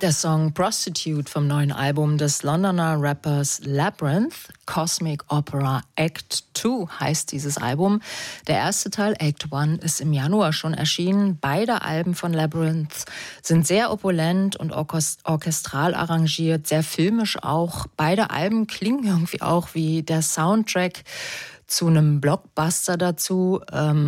Der Song Prostitute vom neuen Album des Londoner Rappers Labrinth, Cosmic Opera Act 2 heißt dieses Album. Der erste Teil, Act 1, ist im Januar schon erschienen. Beide Alben von Labrinth sind sehr opulent und orchestral arrangiert, sehr filmisch auch. Beide Alben klingen irgendwie auch wie der Soundtrack zu einem Blockbuster dazu.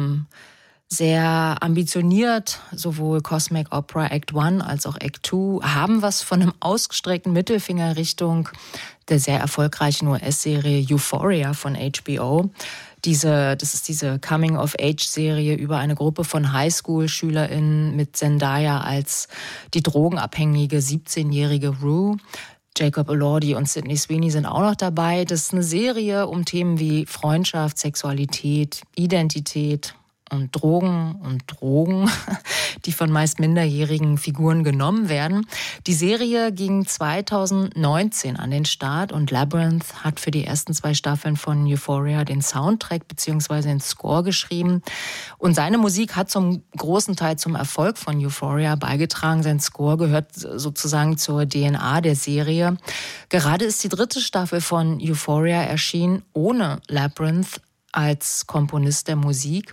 Sehr ambitioniert, sowohl Cosmic Opera Act 1 als auch Act 2 haben was von einem ausgestreckten Mittelfinger Richtung der sehr erfolgreichen US-Serie Euphoria von HBO. Das ist diese Coming-of-Age-Serie über eine Gruppe von Highschool-SchülerInnen mit Zendaya als die drogenabhängige 17-jährige Rue. Jacob Elordi und Sydney Sweeney sind auch noch dabei. Das ist eine Serie um Themen wie Freundschaft, Sexualität, Identität und Drogen, die von meist minderjährigen Figuren genommen werden. Die Serie ging 2019 an den Start und Labrinth hat für die ersten 2 Staffeln von Euphoria den Soundtrack bzw. den Score geschrieben. Und seine Musik hat zum großen Teil zum Erfolg von Euphoria beigetragen. Sein Score gehört sozusagen zur DNA der Serie. Gerade ist die 3. Staffel von Euphoria erschienen ohne Labrinth als Komponist der Musik.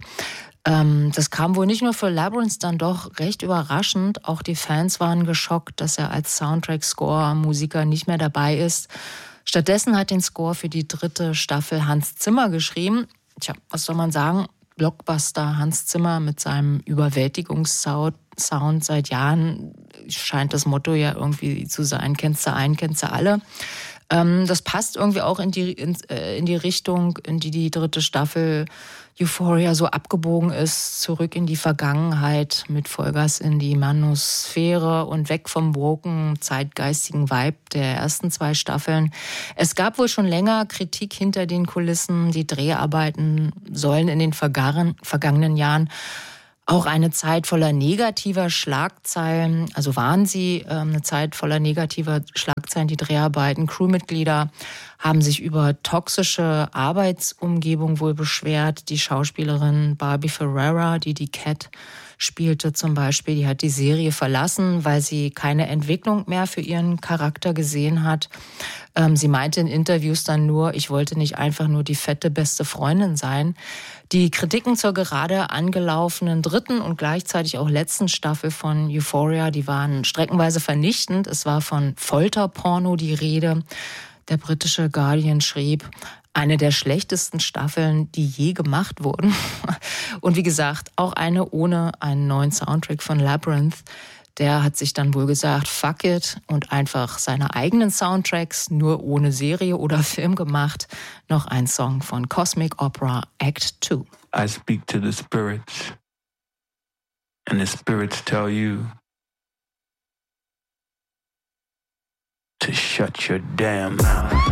Das kam wohl nicht nur für Labrinth dann doch recht überraschend. Auch die Fans waren geschockt, dass er als Soundtrack-Score-Musiker nicht mehr dabei ist. Stattdessen hat den Score für die 3. Staffel Hans Zimmer geschrieben. Tja, was soll man sagen? Blockbuster Hans Zimmer mit seinem Überwältigungssound seit Jahren scheint das Motto ja irgendwie zu sein, kennst du einen, kennst du alle. Das passt irgendwie auch in die Richtung, in die 3. Staffel Euphoria so abgebogen ist, zurück in die Vergangenheit mit Vollgas in die Manosphäre und weg vom woken, zeitgeistigen Vibe der ersten 2 Staffeln. Es gab wohl schon länger Kritik hinter den Kulissen. Die Dreharbeiten sollen in den vergangenen Jahren auch eine Zeit voller negativer Schlagzeilen, also waren sie eine Zeit voller negativer Schlagzeilen, die Dreharbeiten. Crewmitglieder haben sich über toxische Arbeitsumgebung wohl beschwert. Die Schauspielerin Barbie Ferreira, die Cat spielte zum Beispiel, die hat die Serie verlassen, weil sie keine Entwicklung mehr für ihren Charakter gesehen hat. Sie meinte in Interviews dann nur, ich wollte nicht einfach nur die fette beste Freundin sein. Die Kritiken zur gerade angelaufenen 3. und gleichzeitig auch letzten Staffel von Euphoria, die waren streckenweise vernichtend. Es war von Folterporno die Rede. Der britische Guardian schrieb, eine der schlechtesten Staffeln, die je gemacht wurden. Und wie gesagt, auch eine ohne einen neuen Soundtrack von Labrinth. Der hat sich dann wohl gesagt, fuck it, und einfach seine eigenen Soundtracks, nur ohne Serie oder Film gemacht. Noch ein Song von Cosmic Opera Act 2. I speak to the spirits, and the spirits tell you to shut your damn mouth.